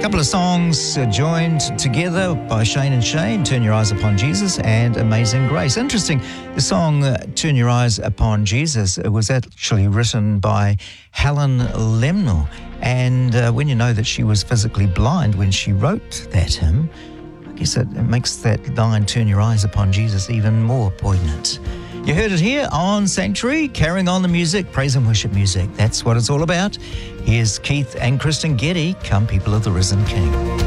couple of songs joined together by Shane and Shane, Turn Your Eyes Upon Jesus and Amazing Grace. Interesting, the song Turn Your Eyes Upon Jesus was actually written by Helen Lemnel. And when you know that she was physically blind when she wrote that hymn, I guess it makes that line, Turn Your Eyes Upon Jesus, even more poignant. You heard it here on Sanctuary, carrying on the music, praise and worship music. That's what it's all about. Here's Keith and Kristen Getty, Come People of the Risen King.